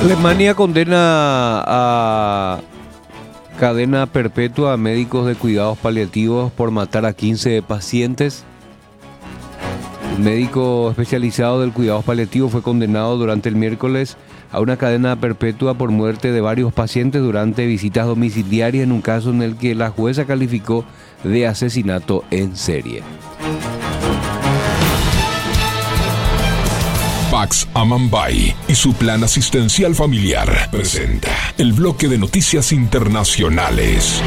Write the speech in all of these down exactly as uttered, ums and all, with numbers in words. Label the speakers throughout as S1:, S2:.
S1: Alemania condena a cadena perpetua a médicos de cuidados paliativos por matar a quince pacientes. Un médico especializado del cuidados paliativos fue condenado durante el miércoles a una cadena perpetua por muerte de varios pacientes durante visitas domiciliarias en un caso en el que la jueza calificó de asesinato en serie.
S2: Pax Amambay y su plan asistencial familiar presenta el bloque de noticias internacionales.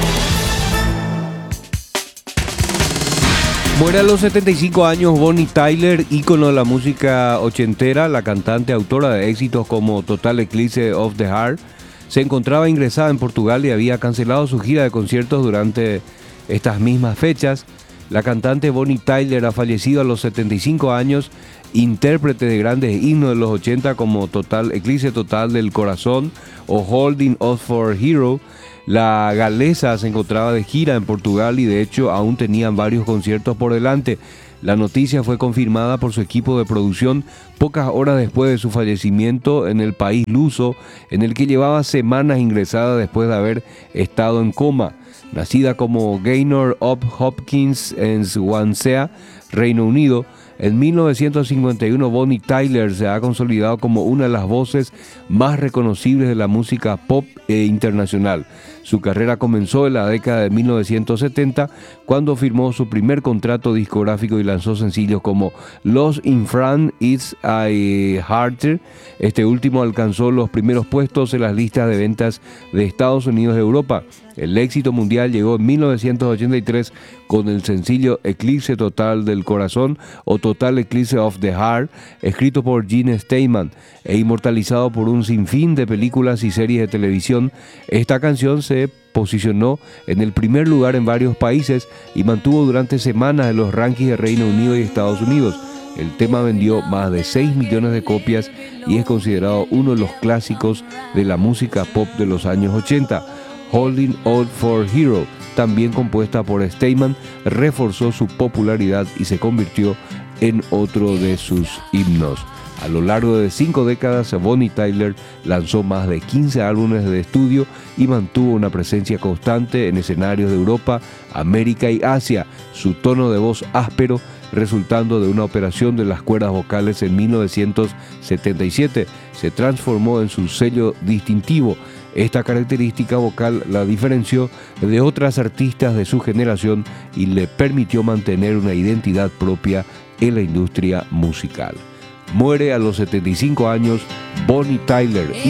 S1: Muere a los setenta y cinco años Bonnie Tyler, ícono de la música ochentera. La cantante, autora de éxitos como Total Eclipse of the Heart, se encontraba ingresada en Portugal y había cancelado su gira de conciertos durante estas mismas fechas. La cantante Bonnie Tyler ha fallecido a los setenta y cinco años, intérprete de grandes himnos de los ochenta como Total Eclipse Total del Corazón o Holding Out for Hero. La galesa se encontraba de gira en Portugal y de hecho aún tenían varios conciertos por delante. La noticia fue confirmada por su equipo de producción pocas horas después de su fallecimiento en el país luso, en el que llevaba semanas ingresada después de haber estado en coma. Nacida como Gaynor of Hopkins en Swansea, Reino Unido, en mil novecientos cincuenta y uno Bonnie Tyler se ha consolidado como una de las voces más reconocibles de la música pop e internacional. Su carrera comenzó en la década de mil novecientos setenta, cuando firmó su primer contrato discográfico y lanzó sencillos como Lost in France, It's a Harder. Este último alcanzó los primeros puestos en las listas de ventas de Estados Unidos y Europa. El éxito mundial llegó en mil novecientos ochenta y tres con el sencillo Eclipse Total del Corazón o Total Eclipse of the Heart, escrito por Gene Steinman e inmortalizado por un sinfín de películas y series de televisión. Esta canción se posicionó en el primer lugar en varios países y mantuvo durante semanas en los rankings de Reino Unido y Estados Unidos. El tema vendió más de seis millones de copias y es considerado uno de los clásicos de la música pop de los años ochenta. Holding Out for Hero, también compuesta por Steinman, reforzó su popularidad y se convirtió en otro de sus himnos. A lo largo de cinco décadas, Bonnie Tyler lanzó más de quince álbumes de estudio y mantuvo una presencia constante en escenarios de Europa, América y Asia. Su tono de voz áspero, resultando de una operación de las cuerdas vocales en mil novecientos setenta y siete, se transformó en su sello distintivo. Esta característica vocal la diferenció de otras artistas de su generación y le permitió mantener una identidad propia en la industria musical. Muere a los setenta y cinco años Bonnie Tyler,